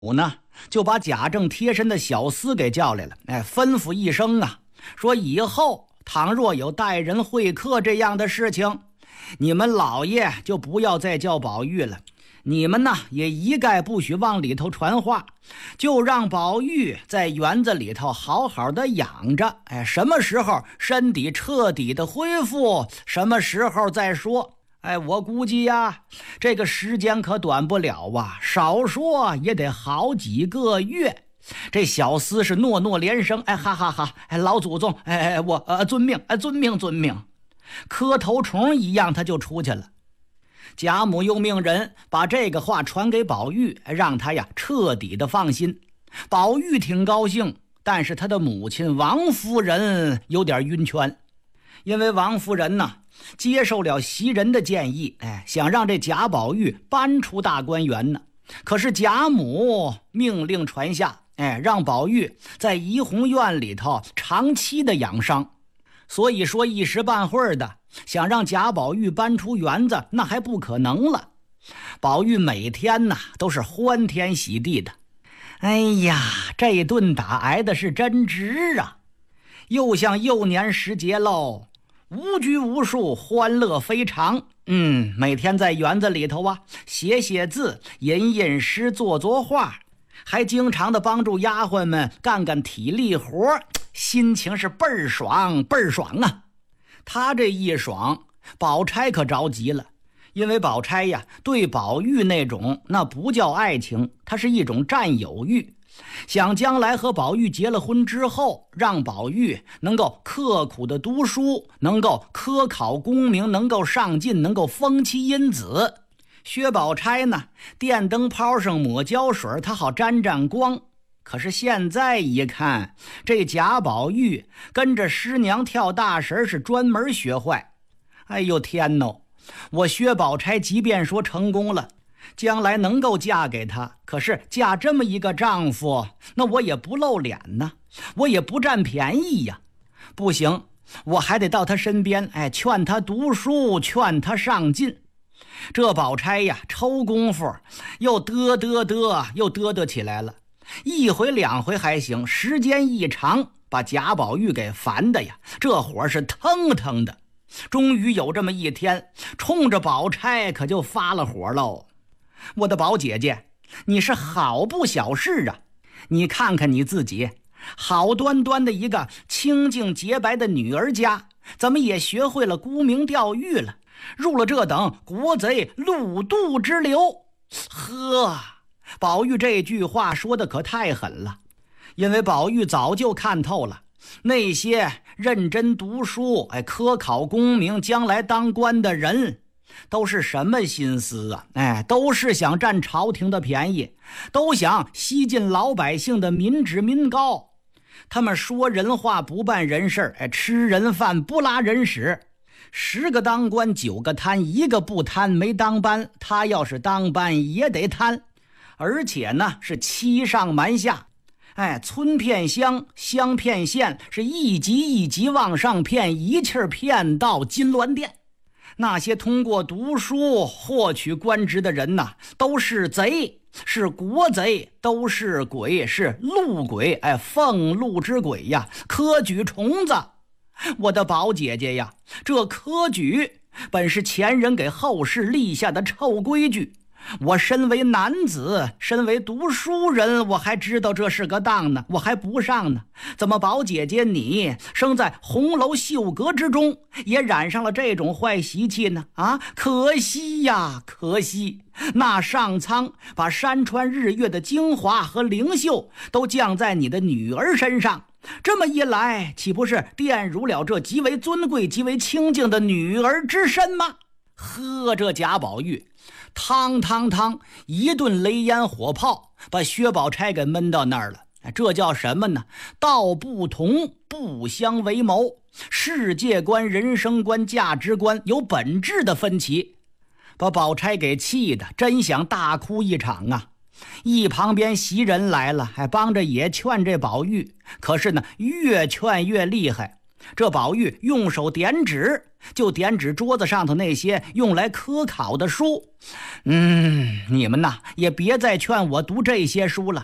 母呢就把贾政贴身的小厮给叫来了，吩咐一声啊，说以后倘若有待人会客这样的事情，你们老爷就不要再叫宝玉了，你们呢也一概不许往里头传话，就让宝玉在园子里头好好的养着，什么时候身体彻底的恢复，什么时候再说。我估计呀，这个时间可短不了啊，少说也得好几个月。这小厮是诺诺连声，哈哈哈，老祖宗，我遵命，遵命，遵命。磕头虫一样，他就出去了。贾母又命人把这个话传给宝玉，让他呀彻底的放心。宝玉挺高兴，但是他的母亲王夫人有点晕圈，因为王夫人呢接受了袭人的建议，想让这贾宝玉搬出大观园呢。可是贾母命令传下，让宝玉在怡红院里头长期的养伤。所以说一时半会儿的想让贾宝玉搬出园子，那还不可能了。宝玉每天呢都是欢天喜地的，这顿打挨的是真值啊，又像幼年时节喽，无拘无束，欢乐非常。每天在园子里头写写字，吟吟诗，作作画，还经常的帮助丫鬟们干干体力活，心情是倍儿爽倍儿爽啊。他这一爽，宝钗可着急了，因为宝钗呀对宝玉那种那不叫爱情，它是一种占有欲，想将来和宝玉结了婚之后，让宝玉能够刻苦的读书，能够科考功名，能够上进，能够封妻荫子。薛宝钗呢电灯泡上抹胶水，她好沾沾光。可是现在一看，这贾宝玉跟着师娘跳大神是专门学坏。天哪，我薛宝钗即便说成功了，将来能够嫁给他，可是嫁这么一个丈夫，那我也不露脸呢，我也不占便宜呀。不行，我还得到他身边，劝他读书，劝他上进。这宝钗呀抽功夫又嘚嘚起来了，一回两回还行，时间一长，把贾宝玉给烦的呀，这火是腾腾的。终于有这么一天，冲着宝钗可就发了火喽。我的宝姐姐，你是好不小事啊，你看看你自己，好端端的一个清净洁白的女儿家，怎么也学会了沽名钓誉了，入了这等国贼陆渡之流。宝玉这句话说的可太狠了，因为宝玉早就看透了，那些认真读书，科考功名，将来当官的人都是什么心思啊？都是想占朝廷的便宜，都想吸尽老百姓的民脂民膏。他们说人话不办人事，吃人饭不拉人屎。10个当官9个贪，1个不贪没当班，他要是当班也得贪，而且呢是欺上瞒下。村骗乡，乡骗县，是一级一级往上骗，一气儿骗到金銮殿。那些通过读书获取官职的人呐，都是贼，是国贼，都是鬼，是路鬼，俸禄之鬼呀，科举虫子。我的宝姐姐呀，这科举本是前人给后世立下的臭规矩，我身为男子，身为读书人，我还知道这是个当呢，我还不上呢。怎么宝姐姐你生在红楼秀阁之中，也染上了这种坏习气呢？可惜呀，可惜。那上苍把山川日月的精华和灵秀都降在你的女儿身上，这么一来，岂不是玷辱了这极为尊贵极为清净的女儿之身吗？这贾宝玉汤一顿雷烟火炮，把薛宝钗给闷到那儿了。这叫什么呢？道不同不相为谋，世界观、人生观、价值观有本质的分歧，把宝钗给气的真想大哭一场啊。一旁边袭人来了，还帮着也劝这宝玉，可是呢越劝越厉害。 这宝玉用手点指，就点指桌子上头那些用来科考的书。你们呐，也别再劝我读这些书了，